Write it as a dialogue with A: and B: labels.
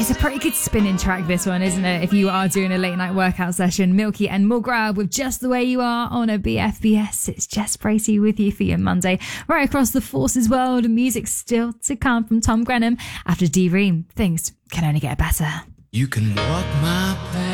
A: It's a pretty good spinning track, this one, isn't it? If you are doing a late night workout session, Milky and Mulgrab with Just the Way You Are on a BFBS. It's Jess Bracey with you for your Monday. Right across the Forces world, music still to come from Tom Grenham. After D-Ream, things can only get better.
B: You can walk my path.